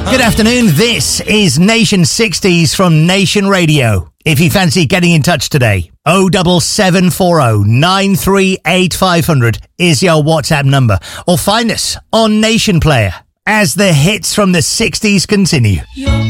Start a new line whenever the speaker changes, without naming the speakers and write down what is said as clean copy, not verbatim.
Good afternoon. This is Nation 60s from Nation Radio. If you fancy getting in touch today, 07740 938 500 is your WhatsApp number. Or find us on Nation Player as the hits from the 60s continue.